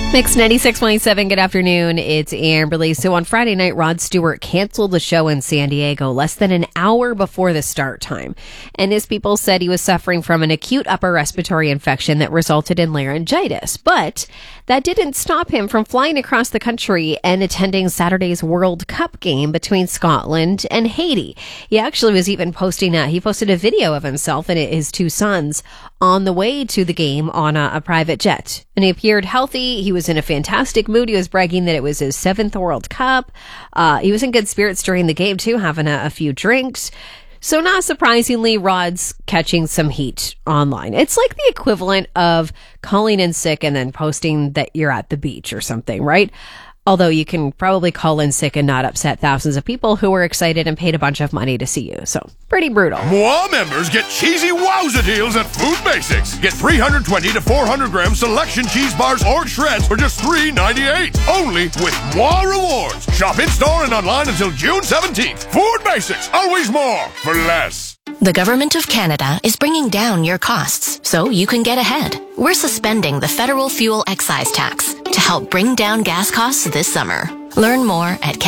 Mix 96.7, good afternoon. It's Amberly. So on Friday night, Rod Stewart canceled the show in San Diego less than an hour before the start time. And his people said he was suffering from an acute upper respiratory infection that resulted in laryngitis. But that didn't stop him from flying across the country and attending Saturday's World Cup game between Scotland and Haiti. He actually was even posted a video of himself and his two sons on the way to the game on a private jet. And he appeared healthy. He was in a fantastic mood. He was bragging that it was his 7th World Cup. He was in good spirits during the game, too, having a few drinks. So not surprisingly, Rod's catching some heat online. It's like the equivalent of calling in sick and then posting that you're at the beach or something, right? Although you can probably call in sick and not upset thousands of people who were excited and paid a bunch of money to see you. So, pretty brutal. Moi members get cheesy wowza deals at Food Basics. Get 320 to 400 gram selection cheese bars or shreds for just $3.98. Only with Moi Rewards. Shop in-store and online until June 17th. Food Basics. Always more for less. The Government of Canada is bringing down your costs so you can get ahead. We're suspending the federal fuel excise tax to help bring down gas costs this summer. Learn more at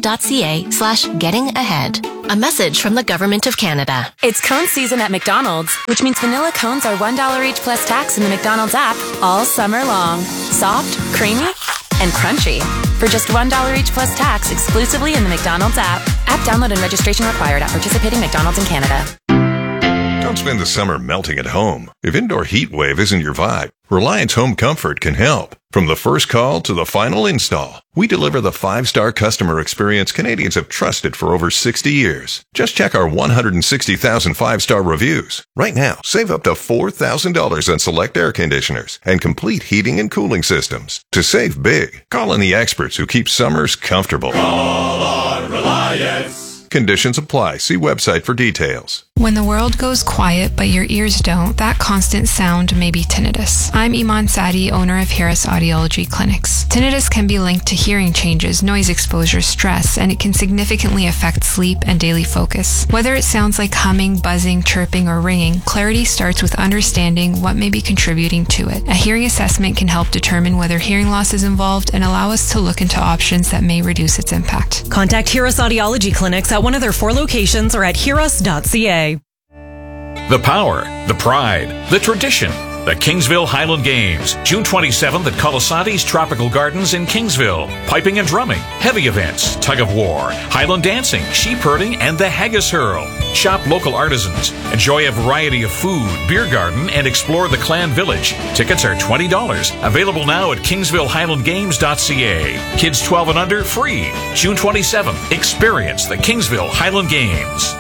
canada.ca/getting-ahead. A message from the Government of Canada. It's cone season at McDonald's, which means vanilla cones are $1 each plus tax in the McDonald's app all summer long. Soft, creamy, and crunchy. For just $1 each plus tax exclusively in the McDonald's app. App download and registration required at participating McDonald's in Canada. Don't spend the summer melting at home. If indoor heat wave isn't your vibe, Reliance Home Comfort can help. From the first call to the final install, we deliver the 5-star customer experience Canadians have trusted for over 60 years. Just check our 160,000 5-star reviews. Right now, save up to $4,000 on select air conditioners and complete heating and cooling systems. To save big, call in the experts who keep summers comfortable. Call on Reliance. Conditions apply. See website for details. When the world goes quiet but your ears don't, that constant sound may be tinnitus. I'm Iman Sadi, owner of Harris Audiology Clinics. Tinnitus can be linked to hearing changes, noise exposure, stress, and it can significantly affect sleep and daily focus. Whether it sounds like humming, buzzing, chirping, or ringing, clarity starts with understanding what may be contributing to it. A hearing assessment can help determine whether hearing loss is involved and allow us to look into options that may reduce its impact. Contact Harris Audiology Clinics at one of their 4 locations or at hearus.ca. The power, the pride, the tradition. The Kingsville Highland Games, June 27th at Colasanti's Tropical Gardens in Kingsville. Piping and drumming, heavy events, tug of war, Highland dancing, sheep herding, and the haggis hurl. Shop local artisans, enjoy a variety of food, beer garden, and explore the Clan Village. Tickets are $20. Available now at KingsvilleHighlandGames.ca. Kids 12 and under, free. June 27th, experience the Kingsville Highland Games.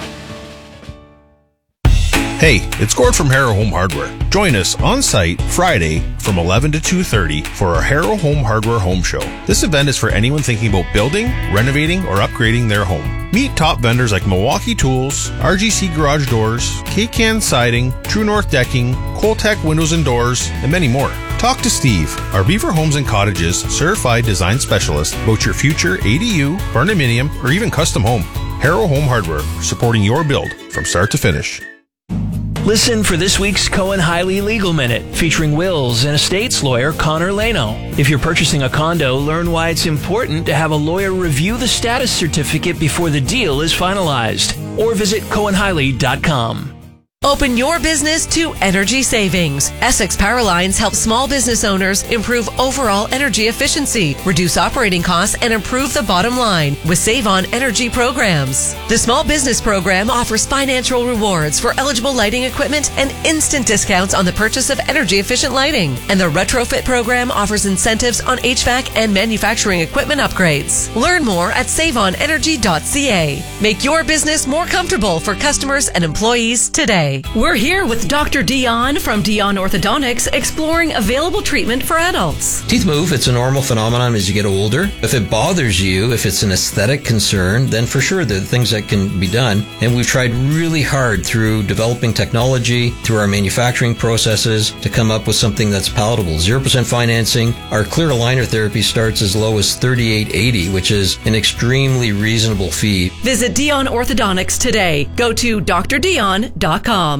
Hey, it's Gord from Harrow Home Hardware. Join us on site Friday from 11 to 2:30 for our Harrow Home Hardware Home Show. This event is for anyone thinking about building, renovating, or upgrading their home. Meet top vendors like Milwaukee Tools, RGC Garage Doors, K-Can Siding, True North Decking, Coltech Windows and Doors, and many more. Talk to Steve, our Beaver Homes and Cottages certified design specialist, about your future ADU, barndominium, or even custom home. Harrow Home Hardware, supporting your build from start to finish. Listen for this week's Cohen Hiley Legal Minute, featuring wills and estates lawyer Connor Leno. If you're purchasing a condo, learn why it's important to have a lawyer review the status certificate before the deal is finalized. Or visit CohenHiley.com. Open your business to energy savings. Essex Powerlines helps small business owners improve overall energy efficiency, reduce operating costs, and improve the bottom line with Save On Energy programs. The Small Business Program offers financial rewards for eligible lighting equipment and instant discounts on the purchase of energy-efficient lighting. And the Retrofit Program offers incentives on HVAC and manufacturing equipment upgrades. Learn more at SaveOnEnergy.ca. Make your business more comfortable for customers and employees today. We're here with Dr. Dion from Dion Orthodontics, exploring available treatment for adults. Teeth move, it's a normal phenomenon as you get older. If it bothers you, if it's an aesthetic concern, then for sure there are things that can be done. And we've tried really hard through developing technology, through our manufacturing processes, to come up with something that's palatable. 0% financing. Our clear aligner therapy starts as low as $38.80, which is an extremely reasonable fee. Visit Dion Orthodontics today. Go to drdion.com.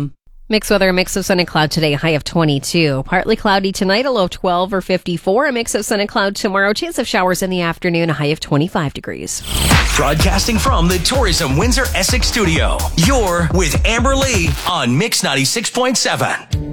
Mixed weather, a mix of sun and cloud today, high of 22. Partly cloudy tonight, a low of 12 or 54. A mix of sun and cloud tomorrow, chance of showers in the afternoon, a high of 25 degrees. Broadcasting from the Tourism Windsor Essex studio, you're with Amber Lee on Mix 96.7.